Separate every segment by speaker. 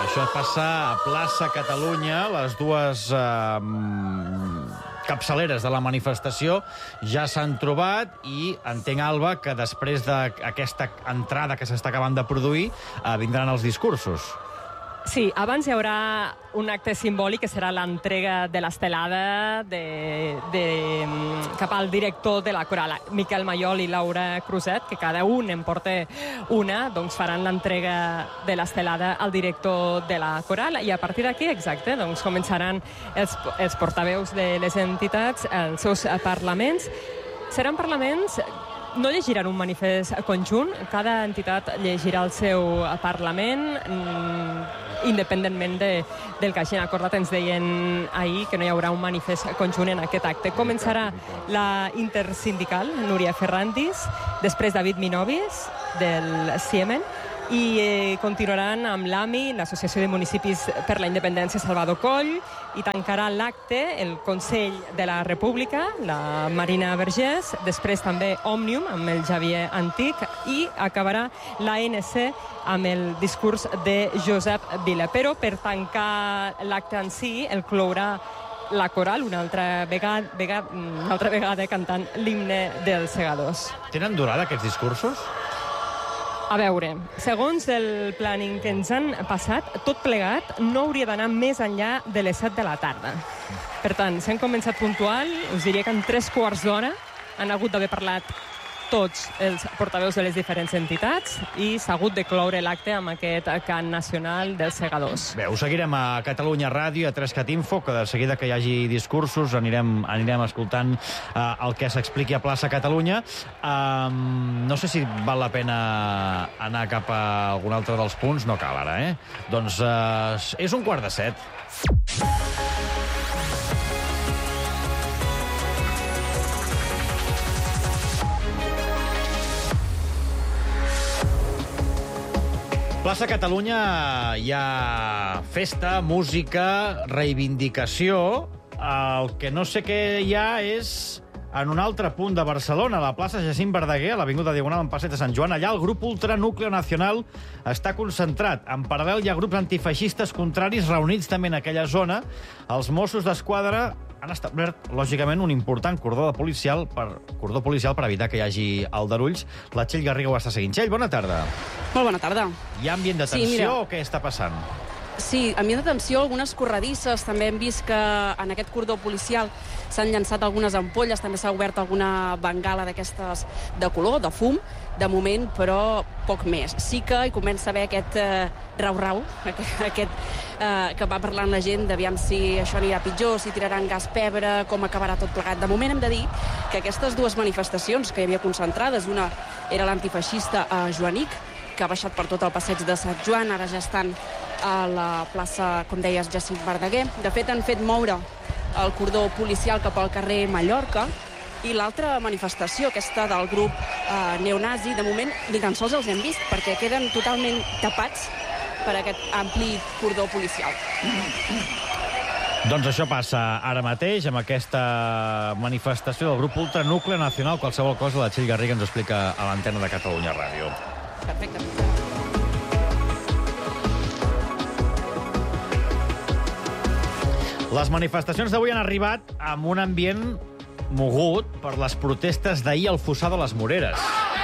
Speaker 1: Això passa a plaça Catalunya. Les dues capçaleres de la manifestació ja s'han trobat i entenc, Alba, que després d'aquesta entrada que s'està acabant de produir vindran els discursos.
Speaker 2: Sí, abans hi haurà un acte simbòlic que serà l'entrega de l'estelada cap al director de la coral, Miquel Maiol i Laura Cruzet, que cada un en porta una, doncs faran l'entrega de l'estelada al director de la coral i a partir d'aquí, exacte, doncs començaran els portaveus de les entitats, els seus parlaments. Seran parlaments. No llegiran un manifest conjunt, cada entitat llegirà el seu parlament, independentment del que hagin acordat. Ens deien ahir que no hi haurà un manifest conjunt en aquest acte. Començarà la intersindical, Núria Ferrandis, després David Minovis, del Siemen, i continuaran amb l'AMI, l'Associació de Municipis per la Independència Salvador Coll, i tancarà l'acte el Consell de la República, la Marina Vergés, després també Òmnium, amb el Javier Antic, i acabarà l'ANC amb el discurs de Josep Vila. Però per tancar l'acte en si, el clourà la coral una altra vegada cantant l'himne dels segadors.
Speaker 1: Tenen durada aquests discursos?
Speaker 2: A veure, segons el planning que ens han passat, tot plegat no hauria d'anar més enllà de les 7 de la tarda. Per tant, si han començat puntual, us diria que en 3/4 d'hora han hagut d'haver parlat tots els portaveus de les diferents entitats i s'ha hagut de cloure l'acte amb aquest cant nacional dels segadors.
Speaker 1: Bé, ho seguirem a Catalunya Ràdio i a 3cat Info, que de seguida que hi hagi discursos anirem escoltant el que s'expliqui a plaça Catalunya. No sé si val la pena anar cap a algun altre dels punts. No cal ara, eh? Doncs és 6:45. Plaça Catalunya hi ha festa, música, reivindicació. El que no sé què hi ha és en un altre punt de Barcelona, a la plaça Jacint Verdaguer, a l'avinguda Diagonal en Passeig de Sant Joan. Allà el grup Ultra Núcleo Nacional està concentrat. En paral·lel hi ha grups antifeixistes contraris reunits també en aquella zona. Els Mossos d'Esquadra han establert, lògicament, un important cordó policial per evitar que hi hagi aldarulls. La Txell Garriga ho està seguint. Txell, bona tarda.
Speaker 3: Molt bona tarda.
Speaker 1: Hi ha ambient de tensió o què està passant?
Speaker 3: Sí, ambient de tensió, algunes corredisses. També hem vist que en aquest cordó policial s'han llançat algunes ampolles, també s'ha obert alguna bengala d'aquestes de color, de fum, de moment, però poc més. Sí que hi comença a haver aquest rau-rau, aquest que va parlant la gent d'aviam si això anirà pitjor, si tiraran gas pebre, com acabarà tot plegat. De moment hem de dir que aquestes dues manifestacions que hi havia concentrades, una era l'antifeixista a Joanic, que ha baixat per tot el passeig de Sant Joan, ara ja estan a la plaça, com deies, Jacint Verdaguer. De fet, han fet moure el cordó policial cap al carrer Mallorca, i l'altra manifestació, aquesta del grup neonazi, de moment ni tan sols els hem vist, perquè queden totalment tapats per aquest ampli cordó policial.
Speaker 1: Doncs això passa ara mateix amb aquesta manifestació del grup Ultra Núcleo Nacional. Qualsevol cosa la Txell Garriga ens ho explica a l'antena de Catalunya Ràdio.
Speaker 3: Perfecte.
Speaker 1: Les manifestacions d'avui han arribat amb un ambient mogut per les protestes d'ahir al Fossar de les Moreres.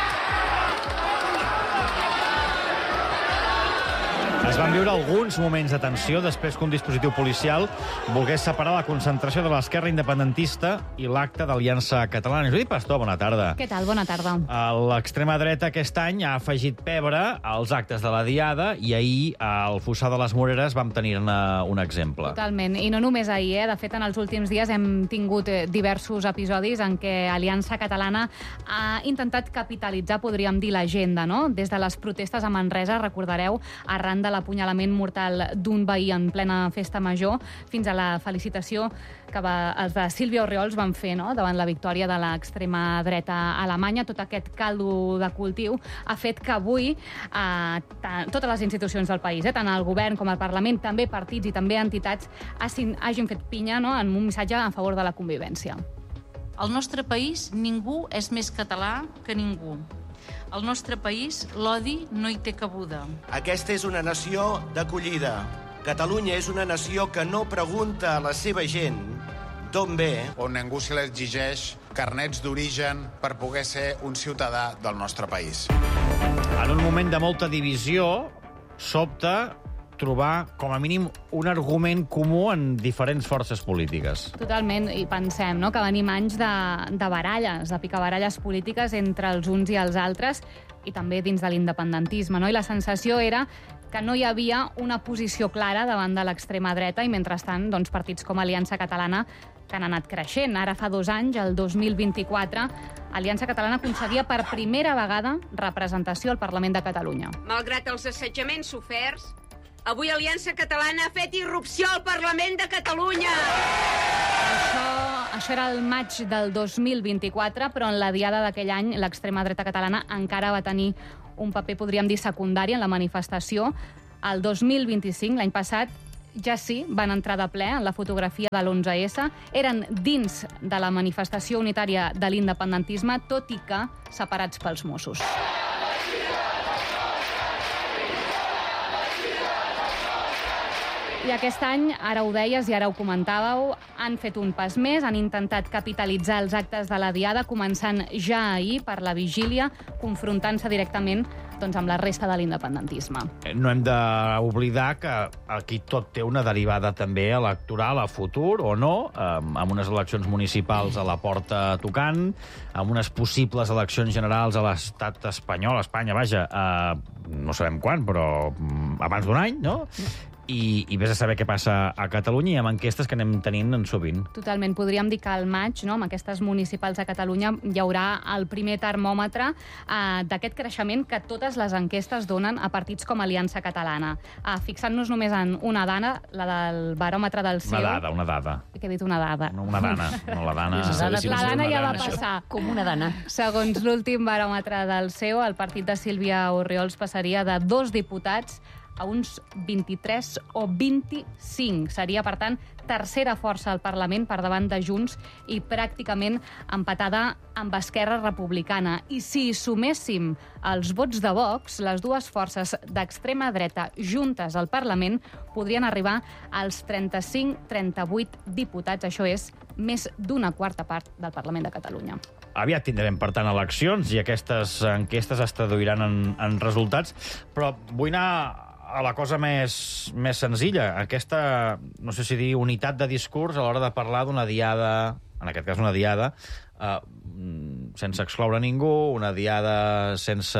Speaker 1: Es van viure alguns moments de tensió després que un dispositiu policial volgués separar la concentració de l'esquerra independentista i l'acte d'Aliança Catalana. Judit Pastor, bona tarda.
Speaker 4: Què tal? Bona tarda.
Speaker 1: L'extrema dreta aquest any ha afegit pebre als actes de la Diada i ahir al Fossar de les Moreres vam tenir-ne un exemple.
Speaker 4: Totalment. I no només ahir, De fet, en els últims dies hem tingut diversos episodis en què Aliança Catalana ha intentat capitalitzar, podríem dir, l'agenda, no? Des de les protestes a Manresa, recordareu, arran de l'apunyalament mortal d'un veí en plena festa major, fins a la felicitació que els de Sílvia Orriols van fer, no?, davant la victòria de l'extrema dreta alemanya. Tot aquest caldo de cultiu ha fet que avui totes les institucions del país, tant el govern com el Parlament, també partits i també entitats, hagin fet pinya, no?, en un missatge a favor de la convivència.
Speaker 5: Al nostre país ningú és més català que ningú. Al nostre país, l'odi no hi té cabuda.
Speaker 6: Aquesta és una nació d'acollida. Catalunya és una nació que no pregunta a la seva gent d'on ve.
Speaker 7: On ningú se l'exigeix carnets d'origen per poder ser un ciutadà del nostre país.
Speaker 1: En un moment de molta divisió, sobta trobar, com a mínim, un argument comú en diferents forces polítiques.
Speaker 4: Totalment, i pensem que venim anys de baralles, de picabaralles polítiques entre els uns i els altres, i també dins de l'independentisme, i la sensació era que no hi havia una posició clara davant de l'extrema dreta, i mentrestant, partits com Aliança Catalana que han anat creixent. Ara fa 2 anys, el 2024, Aliança Catalana concedia per primera vegada representació al Parlament de Catalunya.
Speaker 8: Malgrat els assetjaments soferts, avui Aliança Catalana ha fet irrupció al Parlament de Catalunya.
Speaker 4: Això era el maig del 2024, però en la diada d'aquell any l'extrema dreta catalana encara va tenir un paper, podríem dir, secundari en la manifestació. El 2025, l'any passat, ja sí, van entrar de ple en la fotografia de l'11S. Eren dins de la manifestació unitària de l'independentisme, tot i que separats pels Mossos. I aquest any, ara ho deies i ara ho comentàveu, han fet un pas més, han intentat capitalitzar els actes de la diada, començant ja ahir per la vigília, confrontant-se directament amb la resta de l'independentisme.
Speaker 1: No hem d'oblidar que aquí tot té una derivada també electoral a futur, o no, amb unes eleccions municipals a la porta tocant, amb unes possibles eleccions generals a l'estat espanyol, a Espanya, vaja, no sabem quan, però abans d'un any, no? I vés a saber què passa a Catalunya i amb enquestes que anem tenint en sovint.
Speaker 4: Totalment. Podríem dir que al maig, amb aquestes municipals a Catalunya, hi haurà el primer termòmetre d'aquest creixement que totes les enquestes donen a partits com Aliança Catalana. Fixant-nos només en una dada, la del baròmetre del CEU.
Speaker 1: Una dada.
Speaker 4: Què he dit, una dada?
Speaker 1: No, una dana. No, la dana...
Speaker 4: La dana ja va passar.
Speaker 9: Com una dana.
Speaker 4: Segons l'últim baròmetre del CEU, el partit de Sílvia Orriols passaria de 2 diputats a uns 23 o 25. Seria, per tant, tercera força al Parlament per davant de Junts i pràcticament empatada amb Esquerra Republicana. I si hi suméssim els vots de Vox, les dues forces d'extrema dreta juntes al Parlament podrien arribar als 35-38 diputats. Això és més d'una quarta part del Parlament de Catalunya.
Speaker 1: Aviat tindrem, per tant, eleccions i aquestes enquestes es traduiran en resultats, però vull anar a la cosa més senzilla. Aquesta, no sé si dir, unitat de discurs a l'hora de parlar d'una diada, en aquest cas una diada, sense excloure ningú, una diada sense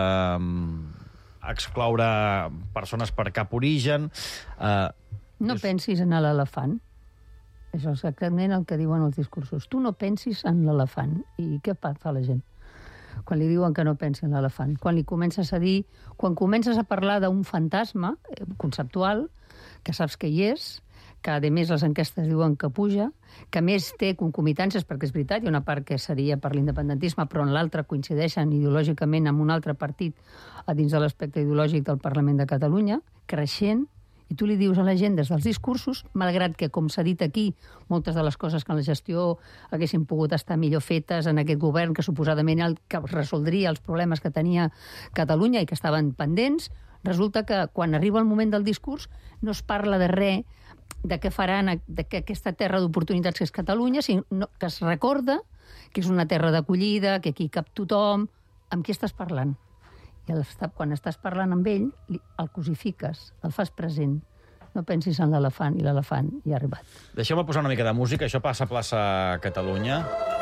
Speaker 1: excloure persones per cap origen.
Speaker 9: No pensis en l'elefant. És exactament el que diuen els discursos. Tu no pensis en l'elefant. I què fa la gent quan li diuen que no pensi en l'elefant? Quan li comences a dir... Quan comences a parlar d'un fantasma conceptual, que saps que hi és, que, a més, les enquestes diuen que puja, que, a més, té concomitàncies, perquè és veritat, hi ha una part que seria per l'independentisme, però en l'altra coincideixen ideològicament amb un altre partit a dins de l'espectre ideològic del Parlament de Catalunya, creixent, i tu li dius a la gent des dels discursos, malgrat que, com s'ha dit aquí, moltes de les coses que en la gestió haguessin pogut estar millor fetes en aquest govern, que suposadament que resoldria els problemes que tenia Catalunya i que estaven pendents, resulta que quan arriba el moment del discurs no es parla de res, de què faran aquesta terra d'oportunitats que és Catalunya, sinó que es recorda que és una terra d'acollida, que aquí cap tothom. Amb qui estàs parlant? I quan estàs parlant amb ell, el cosifiques, el fas present. No pensis en l'elefant, i l'elefant ja ha arribat.
Speaker 1: Deixeu-me posar una mica de música. Això passa a plaça Catalunya.